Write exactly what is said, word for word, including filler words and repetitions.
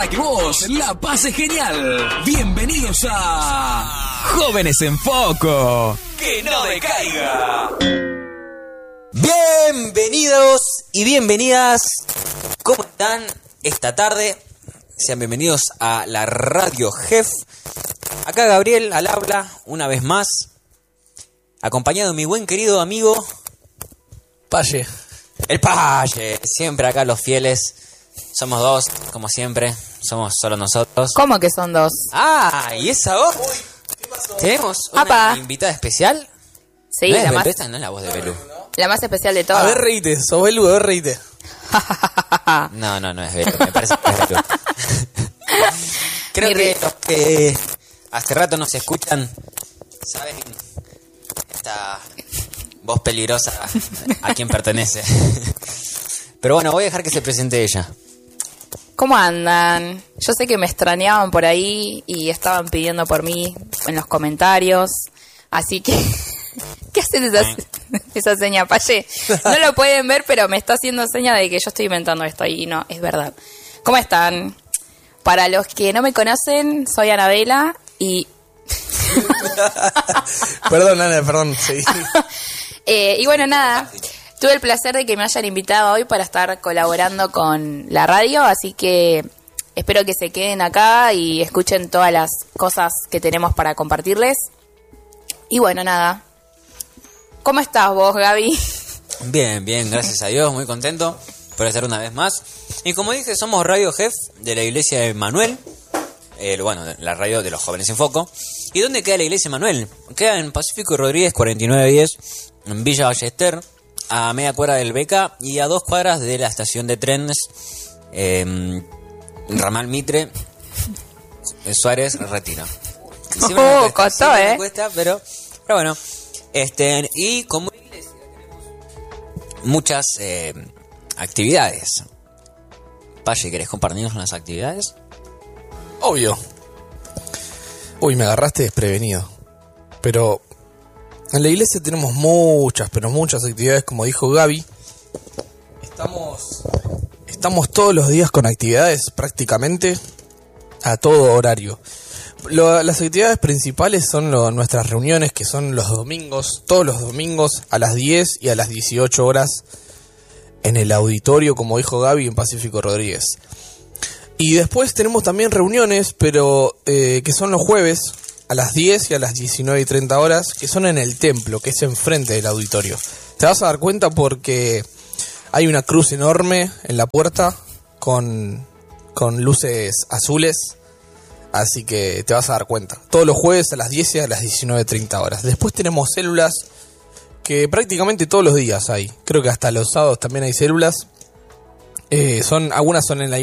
para que vos la pases genial. Bienvenidos a Jóvenes en Foco. Que no decaiga. Bienvenidos y bienvenidas. ¿Cómo están esta tarde? Sean bienvenidos a la Radio Jef. Acá Gabriel al habla una vez más, acompañado de mi buen querido amigo Paye. El Paye. Siempre acá los fieles. Somos dos, como siempre. Somos solo nosotros. ¿Cómo que son dos? Ah, ¿y esa voz? Tenemos una Apa. invitada especial. Sí, ¿No es la, Belú? más, Esta no es la voz de Belú. la más especial de todas. A ver, reíte. Sos Belu, a ver, reíte. No, no, no es Belú. Me parece que es Belú. Creo Mi que re- los que hace rato nos escuchan saben esta voz peligrosa a quién pertenece. Pero bueno, voy a dejar que se presente ella. ¿Cómo andan? Yo sé que me extrañaban por ahí y estaban pidiendo por mí en los comentarios. Así que... ¿Qué haces esa, esa seña, Paye? No lo pueden ver, pero me está haciendo seña de que yo estoy inventando esto y no, es verdad. ¿Cómo están? Para los que no me conocen, soy Anabela y... Perdón, Ana, perdón. Sí. Eh, y bueno, nada, tuve el placer de que me hayan invitado hoy para estar colaborando con la radio, así que espero que se queden acá y escuchen todas las cosas que tenemos para compartirles. Y bueno, nada. ¿Cómo estás vos, Gaby? Bien, bien, gracias a Dios, muy contento por estar una vez más. Y como dije, somos Radio Jef de la Iglesia de Manuel. Eh, bueno, la radio de los Jóvenes en Foco. ¿Y dónde queda la Iglesia de Manuel? Queda en Pacífico y Rodríguez cuarenta y nueve diez, en Villa Ballester, a media cuadra del Beca y a dos cuadras de la estación de trenes eh, Ramal Mitre, Suárez, Retiro. Sí, me Oh, cuesta, costó, sí, me ¿eh? cuesta, pero, pero bueno. Este, y como iglesia tenemos muchas eh, actividades. Paye, ¿querés compartirnos las actividades? Obvio. Uy, me agarraste desprevenido. Pero en la iglesia tenemos muchas, pero muchas actividades, como dijo Gaby. Estamos, estamos todos los días con actividades prácticamente a todo horario. Lo- las actividades principales son lo- nuestras reuniones, que son los domingos, todos los domingos a las diez y a las dieciocho horas en el auditorio, como dijo Gaby, en Pacífico Rodríguez. Y después tenemos también reuniones, pero eh, que son los jueves a las diez y a las diecinueve y treinta horas, que son en el templo, que es enfrente del auditorio. Te vas a dar cuenta porque hay una cruz enorme en la puerta con, con luces azules, así que te vas a dar cuenta. Todos los jueves a las diez y a las diecinueve y treinta horas. Después tenemos células que prácticamente todos los días hay. Creo que hasta los sábados también hay células. Eh, son, algunas son en la